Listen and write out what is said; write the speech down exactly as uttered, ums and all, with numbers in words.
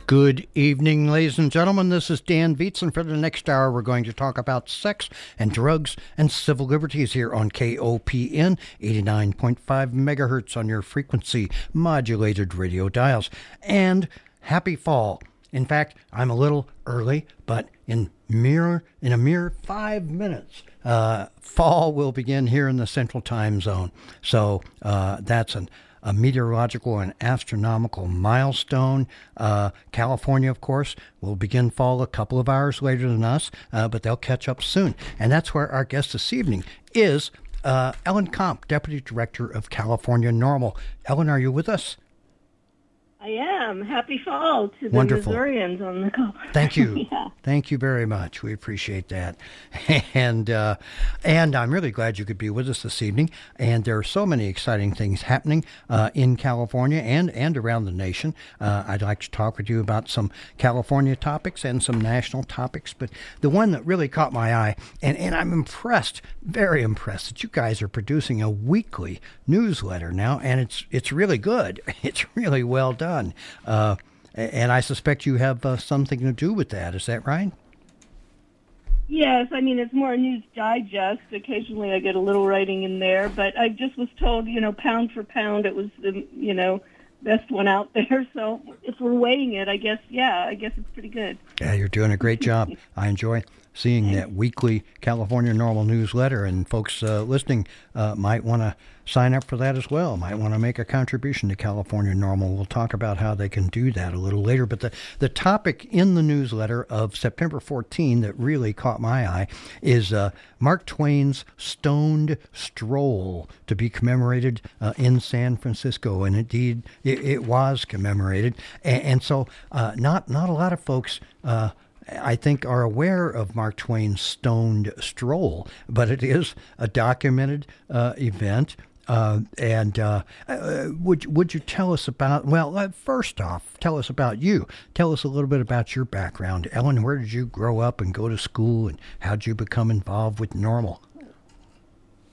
Good evening, ladies and gentlemen. This is Dan Viets, and for the next hour, we're going to talk about sex and drugs and civil liberties here on K O P N eighty-nine point five megahertz on your frequency modulated radio dials. And happy fall. In fact, I'm a little early, but in mere in a mere five minutes, uh, fall will begin here in the Central Time Zone. So uh, that's an a meteorological and astronomical milestone. Uh, California, of course, will begin fall a couple of hours later than us, uh, but they'll catch up soon. And that's where our guest this evening is uh, Ellen Komp, Deputy Director of California NORML. Ellen, are you with us? I am. Happy fall to the Wonderful. Missourians on the call. Thank you. yeah. Thank you very much. We appreciate that. And uh, and I'm really glad you could be with us this evening. And there are so many exciting things happening uh, in California and, and around the nation. Uh, I'd like to talk with you about some California topics and some national topics. But the one that really caught my eye, and, and I'm impressed, very impressed, that you guys are producing a weekly newsletter now. And it's, it's really good. It's really well done. Uh, and I suspect you have uh, something to do with that. Is that right? Yes, I mean, it's more News Digest. Occasionally I get a little writing in there, but I just was told, you know, pound for pound, it was the, you know, best one out there. So if we're weighing it, I guess, yeah, I guess it's pretty good. Yeah, you're doing a great job. I enjoy seeing that weekly California NORML newsletter, and folks uh, listening uh, might want to sign up for that as well, might want to make a contribution to California NORML. We'll talk about how they can do that a little later. But the, the topic in the newsletter of September fourteenth that really caught my eye is uh, Mark Twain's Stoned Stroll, to be commemorated uh, in San Francisco. And indeed, it, it was commemorated. And, and so uh, not, not a lot of folks uh, I think are aware of Mark Twain's Stoned Stroll, but it is a documented uh, event. Uh, and uh, uh, would would you tell us about, well, uh, first off, tell us about you. Tell us a little bit about your background. Ellen, where did you grow up and go to school, and how did you become involved with NORML?